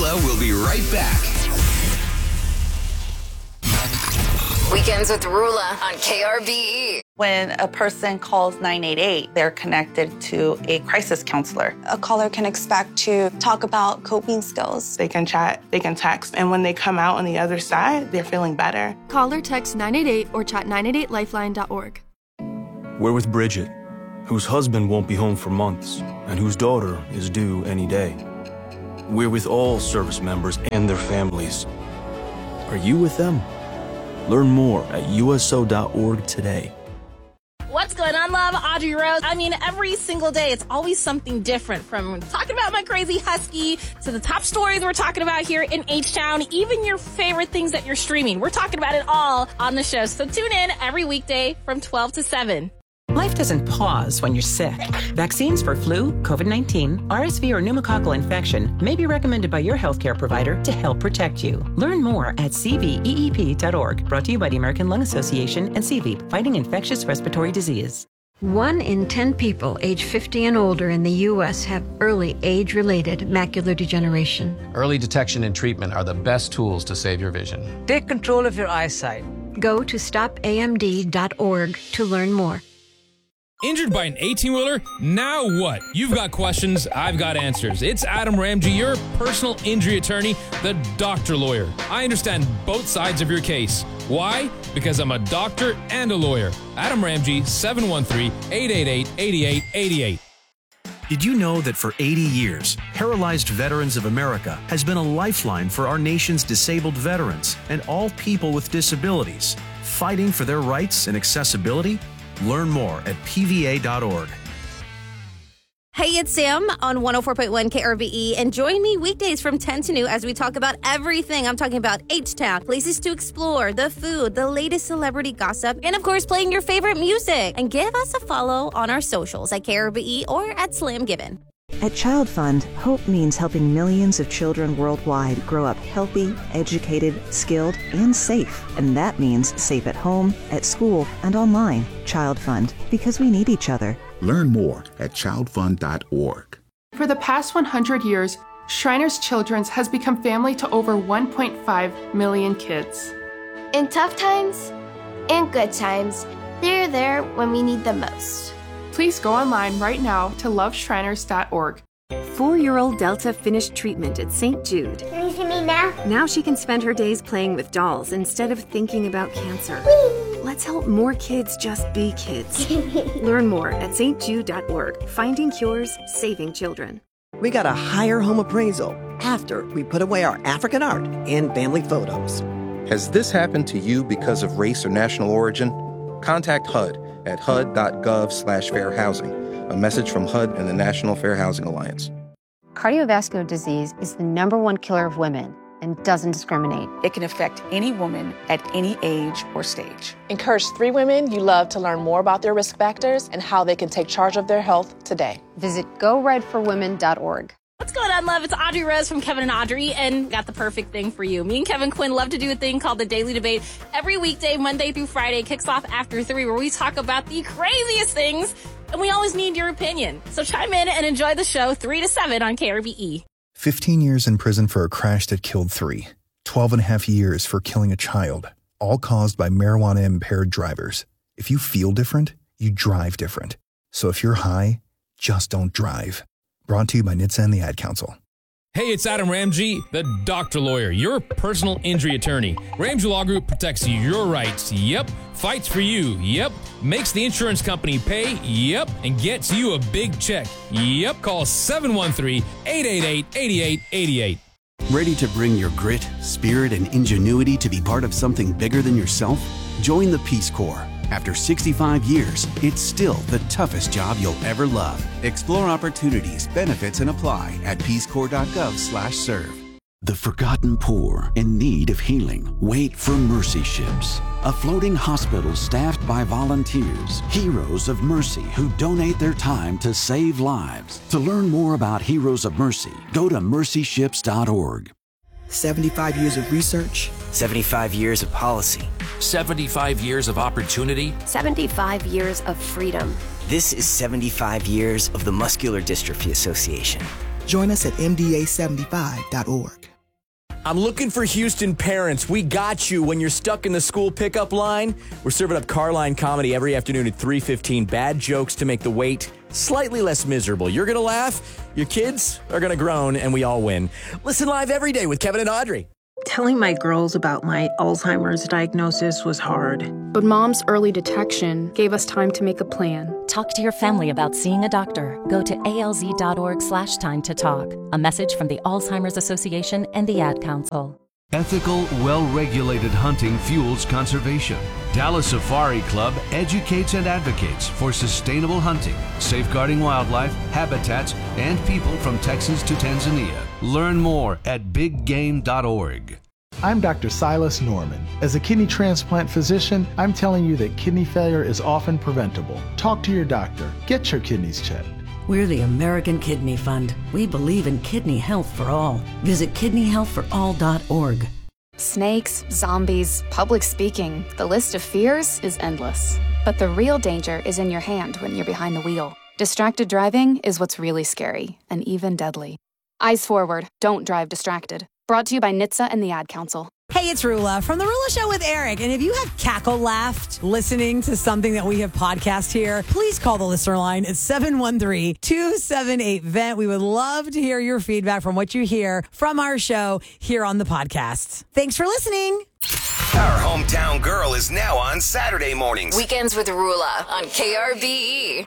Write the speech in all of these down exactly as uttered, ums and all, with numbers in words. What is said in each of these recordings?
Rula will be right back. Weekends with Rula on K R B E. When a person calls nine eight eight, they're connected to a crisis counselor. A caller can expect to talk about coping skills. They can chat, they can text, and when they come out on the other side, they're feeling better. Call or text nine eight eight or chat nine eight eight lifeline dot org. We're with Bridget, whose husband won't be home for months and whose daughter is due any day. We're with all service members and their families. Are you with them? Learn more at U S O dot org today. What's going on, love? Audrey Rose. I mean, every single day, it's always something different, from talking about my crazy husky to the top stories we're talking about here in H-Town, even your favorite things that you're streaming. We're talking about it all on the show. So tune in every weekday from twelve to seven. Life doesn't pause when you're sick. Vaccines for flu, COVID nineteen, R S V, or pneumococcal infection may be recommended by your healthcare provider to help protect you. Learn more at C V E E P dot org. Brought to you by the American Lung Association and C V E P, fighting infectious respiratory disease. One in ten people age fifty and older in the U S have early age-related macular degeneration. Early detection and treatment are the best tools to save your vision. Take control of your eyesight. Go to stop A M D dot org to learn more. Injured by an eighteen-wheeler? Now what? You've got questions, I've got answers. It's Adam Ramsey, your personal injury attorney, the doctor lawyer. I understand both sides of your case. Why? Because I'm a doctor and a lawyer. Adam Ramsey, seven one three, eight eight eight, eight eight eight eight. Did you know that for eighty years, Paralyzed Veterans of America has been a lifeline for our nation's disabled veterans and all people with disabilities, fighting for their rights and accessibility? Learn more at P V A dot org. Hey, it's Sam on one oh four point one K R B E, and join me weekdays from ten to noon as we talk about everything. I'm talking about H-Town, places to explore, the food, the latest celebrity gossip, and of course, playing your favorite music. And give us a follow on our socials at K R B E or at Slam Given. At Child Fund, hope means helping millions of children worldwide grow up healthy, educated, skilled, and safe. And that means safe at home, at school, and online. Child Fund, because we need each other. Learn more at child fund dot org. For the past one hundred years, Shriners Children's has become family to over one point five million kids. In tough times and good times, they're there when we need them most. Please go online right now to love shriners dot org. Four-year-old Delta finished treatment at Saint Jude. Can you see me now? Now she can spend her days playing with dolls instead of thinking about cancer. Whee! Let's help more kids just be kids. Learn more at saint jude dot org. Finding cures, saving children. We got a higher home appraisal after we put away our African art and family photos. Has this happened to you because of race or national origin? Contact H U D at H U D dot gov slash fair housing. A message from H U D and the National Fair Housing Alliance. Cardiovascular disease is the number one killer of women and doesn't discriminate. It can affect any woman at any age or stage. Encourage three women you love to learn more about their risk factors and how they can take charge of their health today. Visit go red for women dot org. What's going on, love? It's Audrey Rose from Kevin and Audrey, and got the perfect thing for you. Me and Kevin Quinn love to do a thing called the Daily Debate. Every weekday, Monday through Friday, kicks off after three, where we talk about the craziest things, and we always need your opinion. So chime in and enjoy the show three to seven on K R B E. fifteen years in prison for a crash that killed three. twelve and a half years for killing a child, all caused by marijuana-impaired drivers. If you feel different, you drive different. So if you're high, just don't drive. Brought to you by N H T S A and the Ad Council. Hey, it's Adam Ramsey, the doctor lawyer, your personal injury attorney. Ramsey Law Group protects your rights, yep. Fights for you, yep. Makes the insurance company pay, yep. And gets you a big check, yep. Call seven one three, eight eight eight, eight eight eight eight. Ready to bring your grit, spirit, and ingenuity to be part of something bigger than yourself? Join the Peace Corps. After sixty-five years, it's still the toughest job you'll ever love. Explore opportunities, benefits, and apply at peace corps dot gov slash serve. The forgotten poor in need of healing wait for Mercy Ships, a floating hospital staffed by volunteers, heroes of mercy who donate their time to save lives. To learn more about Heroes of Mercy, go to mercy ships dot org. seventy-five years of research. seventy-five years of policy. seventy-five years of opportunity. seventy-five years of freedom. This is seventy-five years of the Muscular Dystrophy Association. Join us at M D A seventy-five dot org. I'm looking for Houston parents. We got you when you're stuck in the school pickup line. We're serving up Carline comedy every afternoon at three fifteen. Bad jokes to make the wait slightly less miserable. You're going to laugh, your kids are going to groan, and we all win. Listen live every day with Kevin and Audrey. Telling my girls about my Alzheimer's diagnosis was hard. But Mom's early detection gave us time to make a plan. Talk to your family about seeing a doctor. Go to alz.org slash time to talk. A message from the Alzheimer's Association and the Ad Council. Ethical, well-regulated hunting fuels conservation. Dallas Safari Club educates and advocates for sustainable hunting, safeguarding wildlife, habitats, and people from Texas to Tanzania. Learn more at big game dot org. I'm Doctor Silas Norman. As a kidney transplant physician, I'm telling you that kidney failure is often preventable. Talk to your doctor. Get your kidneys checked. We're the American Kidney Fund. We believe in kidney health for all. Visit kidney health for all dot org. Snakes, zombies, public speaking. The list of fears is endless. But the real danger is in your hand when you're behind the wheel. Distracted driving is what's really scary and even deadly. Eyes forward. Don't drive distracted. Brought to you by N H T S A and the Ad Council. Hey, it's Rula from The Rula Show with Eric. And if you have cackle laughed listening to something that we have podcast here, please call the listener line at seven one three, two seven eight, V E N T. We would love to hear your feedback from what you hear from our show here on the podcast. Thanks for listening. Our hometown girl is now on Saturday mornings. Weekends with Rula on K R B E.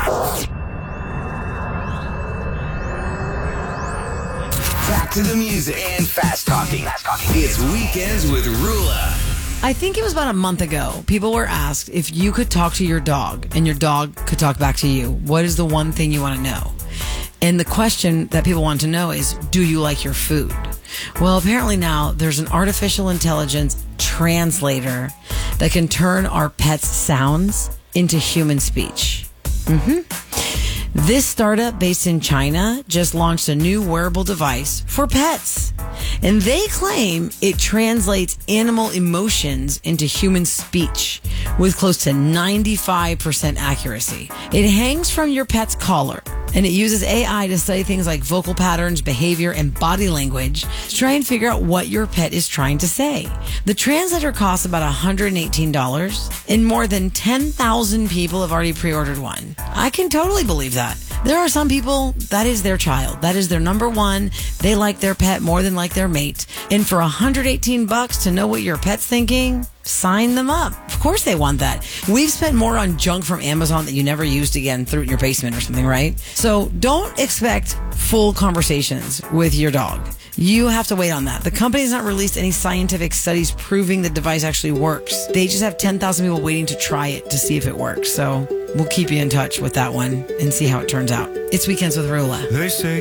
Back to the music and fast talking. Fast talking. It's Weekends with Rula. I think it was about a month ago, people were asked if you could talk to your dog and your dog could talk back to you, what is the one thing you want to know? And the question that people want to know is, do you like your food? Well, apparently now there's an artificial intelligence translator that can turn our pets' sounds into human speech. Mm-hmm. This startup based in China just launched a new wearable device for pets. And they claim it translates animal emotions into human speech with close to ninety-five percent accuracy. It hangs from your pet's collar, and it uses A I to study things like vocal patterns, behavior, and body language to try and figure out what your pet is trying to say. The translator costs about one hundred eighteen dollars, and more than ten thousand people have already pre-ordered one. I can totally believe that. There are some people, that is their child. That is their number one. They like their pet more than like their mate. And for one hundred eighteen bucks to know what your pet's thinking, sign them up. Of course they want that. We've spent more on junk from Amazon that you never used again, threw it in your basement or something, right? So don't expect full conversations with your dog. You have to wait on that. The company's not released any scientific studies proving the device actually works. They just have ten thousand people waiting to try it to see if it works. So we'll keep you in touch with that one and see how it turns out. It's Weekends with Rula. They say